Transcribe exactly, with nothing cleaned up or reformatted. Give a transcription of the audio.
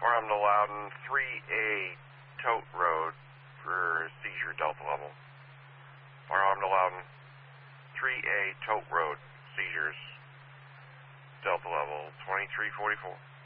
Farnham to Loudon, three A Tote Road for seizure delta level. Farnham to Loudon, three A Tote Road, seizures, delta level twenty-three forty-four.